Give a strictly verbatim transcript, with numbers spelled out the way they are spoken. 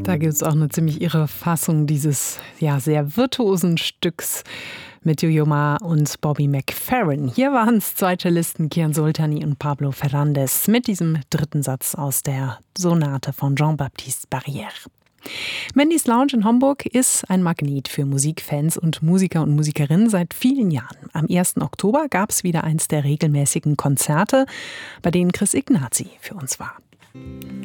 Da gibt es auch eine ziemlich irre Fassung dieses ja, sehr virtuosen Stücks mit Yo-Yo Ma und Bobby McFerrin. Hier waren es zwei Cellisten, Kian Soltani und Pablo Fernández, mit diesem dritten Satz aus der Sonate von Jean-Baptiste Barrière. Mandys Lounge in Homburg ist ein Magnet für Musikfans und Musiker und Musikerinnen seit vielen Jahren. Am ersten Oktober gab es wieder eins der regelmäßigen Konzerte, bei denen Chris Ignazi für uns war.